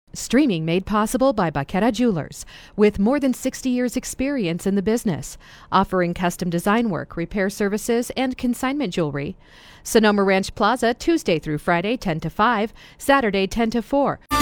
Streaming made possible by Baqueta Jewelers, with more than 60 years' experience in the business, offering custom design work, repair services, and consignment jewelry. Sonoma Ranch Plaza, Tuesday through Friday, 10 to 5, Saturday, 10 to 4.